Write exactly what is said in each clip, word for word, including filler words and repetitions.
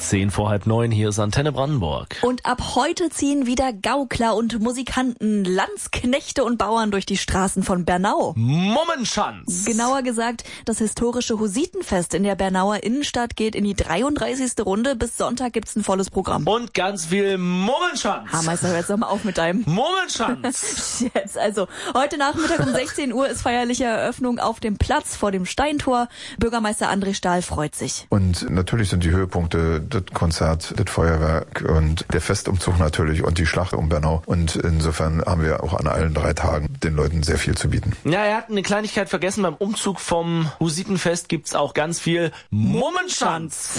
Zehn vor halb neun, hier ist Antenne Brandenburg. Und ab heute ziehen wieder Gaukler und Musikanten, Landsknechte und Bauern durch die Straßen von Bernau. Mummenschanz! Genauer gesagt, das historische Hussitenfest in der Bernauer Innenstadt geht in die dreiunddreißigste Runde. Bis Sonntag gibt's ein volles Programm. Und ganz viel Mummenschanz! Hameister, hör jetzt doch mal auf mit deinem Mummenschanz! Jetzt, also, heute Nachmittag um sechzehn Uhr ist feierliche Eröffnung auf dem Platz vor dem Steintor. Bürgermeister André Stahl freut sich. Und natürlich sind die Höhepunkte das Konzert, das Feuerwerk und der Festumzug natürlich und die Schlacht um Bernau. Und insofern haben wir auch an allen drei Tagen den Leuten sehr viel zu bieten. Ja, er hat eine Kleinigkeit vergessen. Beim Umzug vom Hussitenfest gibt's auch ganz viel Mummenschanz.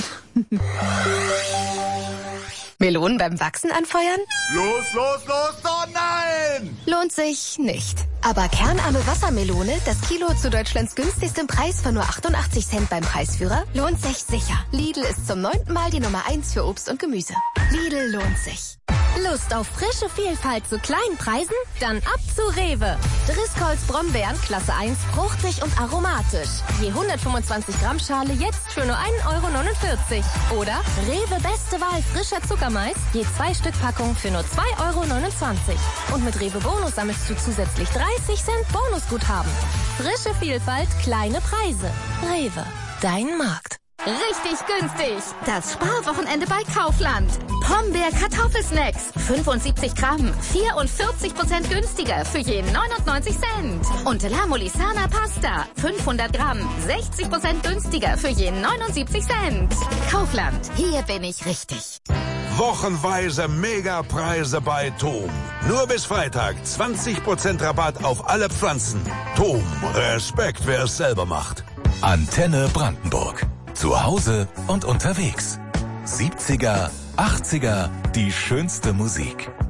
Melonen beim Wachsen anfeuern? Los, los, los, oh nein! Lohnt sich nicht. Aber kernarme Wassermelone, das Kilo zu Deutschlands günstigstem Preis von nur achtundachtzig Cent beim Preisführer, lohnt sich sicher. Lidl ist zum neunten Mal die Nummer eins für Obst und Gemüse. Lidl lohnt sich. Lust auf frische Vielfalt zu kleinen Preisen? Dann ab zu Rewe. Driscolls Brombeeren Klasse eins, fruchtig und aromatisch. Je hundertfünfundzwanzig Gramm Schale jetzt für nur ein Euro neunundvierzig. Oder Rewe Beste Wahl frischer Zuckermais, je zwei Stück Packung für nur zwei Euro neunundzwanzig. Und mit Rewe Bonus sammelst du zusätzlich dreißig Cent Bonusguthaben. Frische Vielfalt, kleine Preise. Rewe, dein Markt. Richtig günstig. Das Sparwochenende bei Kaufland. Pombeer Kartoffelsnacks. fünfundsiebzig Gramm. vierundvierzig Prozent günstiger für je neunundneunzig Cent. Und La Molisana Pasta. fünfhundert Gramm. sechzig Prozent günstiger für je neunundsiebzig Cent. Kaufland. Hier bin ich richtig. Wochenweise Megapreise bei Tom. Nur bis Freitag zwanzig Prozent Rabatt auf alle Pflanzen. Tom, Respekt, wer es selber macht. Antenne Brandenburg. Zu Hause und unterwegs. siebziger, achtziger, die schönste Musik.